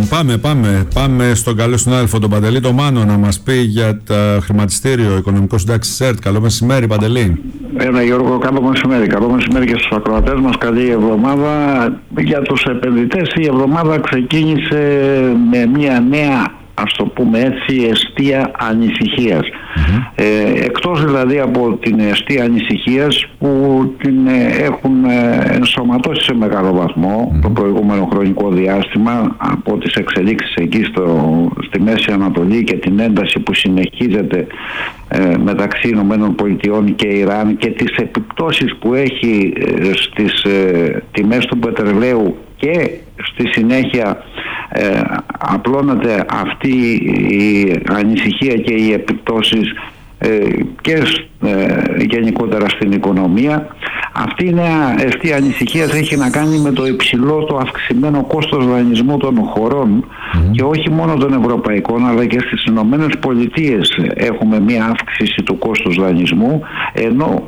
Πάμε στον καλό συνάδελφο τον Παντελή το Μάνο να μας πει για το χρηματιστήριο οικονομικό συντάξη ΣΕΡΤ. Καλό μεσημέρι, Παντελή. Γιώργο, καλό μεσημέρι. Καλό μεσημέρι και στους ακροατές μας. Καλή εβδομάδα. Για τους επενδυτές η εβδομάδα ξεκίνησε με μια νέα, ας το πούμε έτσι, εστία ανησυχίας. Εκτός δηλαδή από την εστία ανησυχίας που την έχουν ενσωματώσει σε μεγάλο βαθμό το προηγούμενο χρονικό διάστημα από τις εξελίξεις εκεί στη Μέση Ανατολή και την ένταση που συνεχίζεται μεταξύ Ηνωμένων Πολιτειών και Ιράν και τις επιπτώσεις που έχει στις τιμές του πετρελαίου και στη συνέχεια απλώνεται αυτή η ανησυχία και οι επιπτώσεις και γενικότερα στην οικονομία. Αυτή η νέα εστία ανησυχίας έχει να κάνει με το υψηλό, το αυξημένο κόστος δανεισμού των χωρών και όχι μόνο των ευρωπαϊκών, αλλά και στις Ηνωμένες Πολιτείες έχουμε μία αύξηση του κόστους δανεισμού, ενώ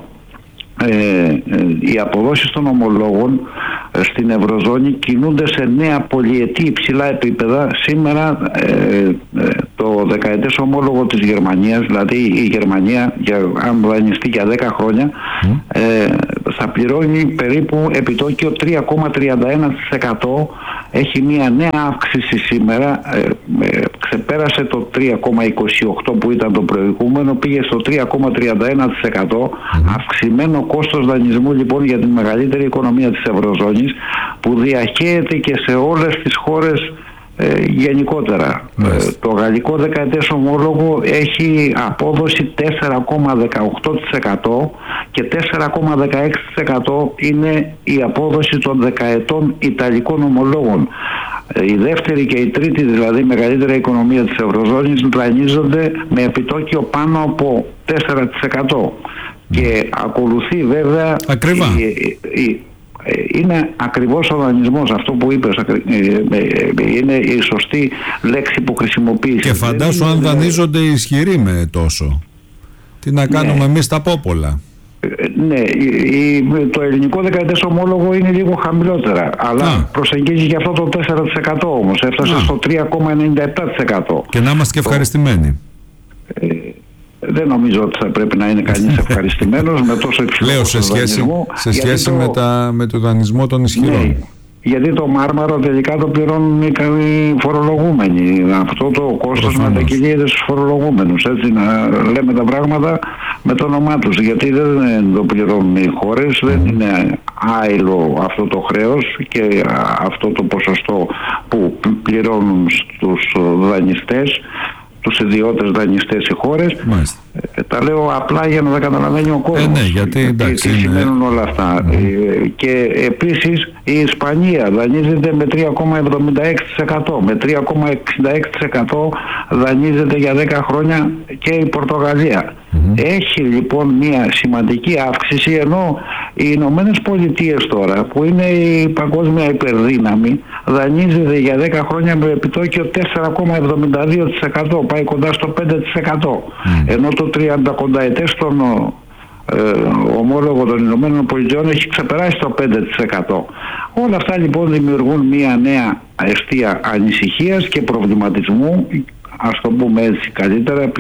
οι αποδόσεις των ομολόγων στην Ευρωζώνη κινούνται σε νέα πολυετή υψηλά επίπεδα. Σήμερα το δεκαετές ομόλογο της Γερμανίας, δηλαδή η Γερμανία αν δανειστεί για 10 χρόνια θα πληρώνει περίπου επιτόκιο 3,31%. Έχει μια νέα αύξηση σήμερα, ξεπέρασε το 3,28% που ήταν το προηγούμενο, πήγε στο 3,31%. Αυξημένο κόστος δανεισμού λοιπόν για την μεγαλύτερη οικονομία της Ευρωζώνης, που διαχέεται και σε όλες τις χώρες γενικότερα. Το γαλλικό δεκαετές ομόλογο έχει απόδοση 4,18% και 4,16% είναι η απόδοση των δεκαετών ιταλικών ομολόγων. Η δεύτερη και η τρίτη δηλαδή μεγαλύτερη οικονομία της Ευρωζώνης δανείζονται με επιτόκιο πάνω από 4%. Και ακολουθεί βέβαια ακριβά. Είναι ακριβώς ο δανεισμός, αυτό που είπες, είναι η σωστή λέξη που χρησιμοποίησες. Και φαντάσου αν δανείζονται ισχυροί με τόσο. Τι να κάνουμε εμείς τα πόπολα. Ναι, το ελληνικό δεκαετές ομόλογο είναι λίγο χαμηλότερα, αλλά προσεγγίζει και αυτό το 4% όμως, έφτασε στο 3,97%. Και να είμαστε και ευχαριστημένοι. Δεν νομίζω ότι θα πρέπει να είναι κανείς ευχαριστημένος με τόσο υψηλό δανεισμό. Σε σχέση με το δανεισμό των ισχυρών. Ναι, γιατί το μάρμαρο τελικά το πληρώνουν οι φορολογούμενοι. Αυτό το κόστος μετακυλείται στους φορολογούμενους. Έτσι να λέμε τα πράγματα με το όνομά τους. Γιατί δεν το πληρώνουν οι χώρες, δεν είναι άειλο αυτό το χρέος και αυτό το ποσοστό που πληρώνουν στους δανειστές, τους ιδιώτες δανειστές οι χώρες. Τα λέω απλά για να τα καταλαβαίνει ο κόσμος. Ναι, γιατί τι σημαίνουν όλα αυτά. Και επίσης η Ισπανία δανείζεται με 3,76%, με 3,66% δανείζεται για 10 χρόνια και η Πορτογαλία. Έχει λοιπόν μια σημαντική αύξηση, ενώ οι Ηνωμένες Πολιτείες τώρα, που είναι η παγκόσμια υπερδύναμη, δανείζεται για 10 χρόνια με επιτόκιο 4,72%, πάει κοντά στο 5%. Ενώ το 30 κονταετές των ομόλογο των Ηνωμένων Πολιτειών έχει ξεπεράσει το 5%. Όλα αυτά λοιπόν δημιουργούν μια νέα αιστεία ανησυχίας και προβληματισμού, ας το πούμε έτσι καλύτερα,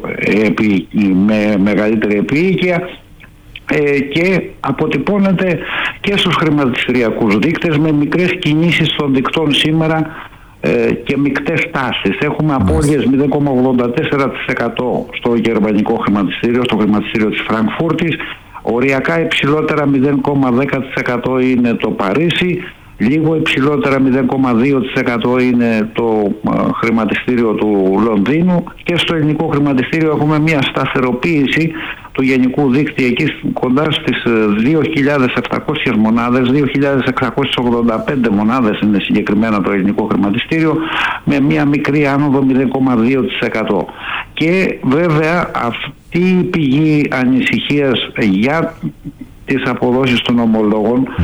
με μεγαλύτερη επίοικια, και αποτυπώνεται και στους χρηματιστηριακούς δείκτες με μικρές κινήσεις των δικτών σήμερα και μικτές τάσεις. Έχουμε απώλειες 0,84% στο γερμανικό χρηματιστήριο, στο χρηματιστήριο της Φραγκφούρτης. Οριακά υψηλότερα 0,10% είναι το Παρίσι. Λίγο υψηλότερα 0,2% είναι το χρηματιστήριο του Λονδίνου, και στο ελληνικό χρηματιστήριο έχουμε μια σταθεροποίηση του γενικού δίκτυα εκεί κοντά στις 2.700 μονάδες, 2.685 μονάδες είναι συγκεκριμένα το ελληνικό χρηματιστήριο, με μια μικρή άνοδο 0,2%. Και βέβαια αυτή η πηγή ανησυχίας για τις αποδόσεις των ομολόγων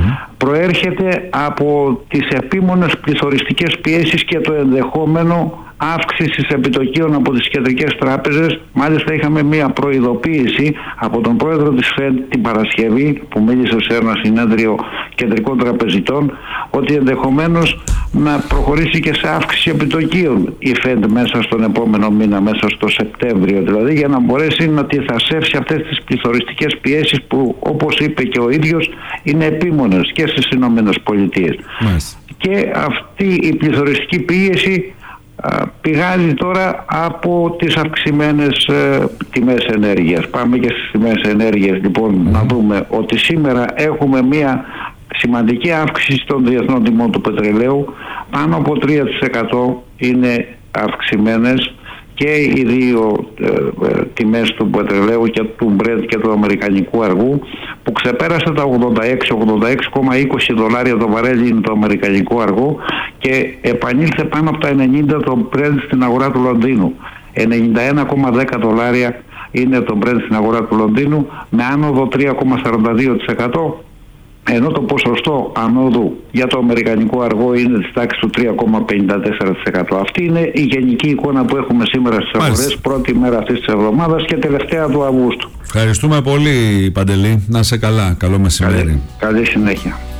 προέρχεται από τις επίμονες πληθωριστικές πιέσεις και το ενδεχόμενο αύξησης επιτοκίων από τις κεντρικές τράπεζες. Μάλιστα είχαμε μία προειδοποίηση από τον πρόεδρο της ΦΕΔ την Παρασκευή που μίλησε σε ένα συνέδριο κεντρικών τραπεζιτών ότι ενδεχομένως να προχωρήσει και σε αύξηση επιτοκίων η ΦΕΔ μέσα στον επόμενο μήνα, μέσα στο Σεπτέμβριο δηλαδή, για να μπορέσει να αντιθασέψει αυτές τις πληθωριστικές πιέσεις που, όπως είπε και ο ίδιος, είναι επίμονες και στις Ηνωμένες Πολιτείες. Και αυτή η πληθωριστική πίεση πηγάζει τώρα από τις αυξημένες τιμές ενέργειας. Πάμε και στις τιμές ενέργειας λοιπόν να δούμε ότι σήμερα έχουμε μια σημαντική αύξηση των διεθνών τιμών του πετρελαίου. Πάνω από 3% είναι αυξημένες και οι δύο τιμές του πετρελαίου και του Brent και του αμερικανικού αργού, που ξεπέρασε τα 86,20 δολάρια το βαρέλι είναι το αμερικανικό αργό και επανήλθε πάνω από τα 90 το Brent στην αγορά του Λονδίνου. 91,10 δολάρια είναι το Brent στην αγορά του Λονδίνου με άνοδο 3,42%, ενώ το ποσοστό ανόδου για το αμερικανικό αργό είναι της τάξης του 3,54%. Αυτή είναι η γενική εικόνα που έχουμε σήμερα στις αγορές, πρώτη μέρα αυτής της εβδομάδας και τελευταία του Αυγούστου. Ευχαριστούμε πολύ, Παντελή. Να είσαι καλά. Καλό μεσημέρι. Καλή συνέχεια.